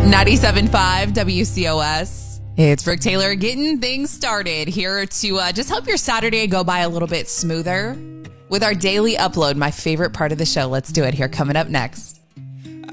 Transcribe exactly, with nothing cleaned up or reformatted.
ninety-seven point five W C O S. It's Brooke Taylor getting things started here to uh, just help your Saturday go by a little bit smoother with our daily upload, my favorite part of the show. Let's do it here coming up next.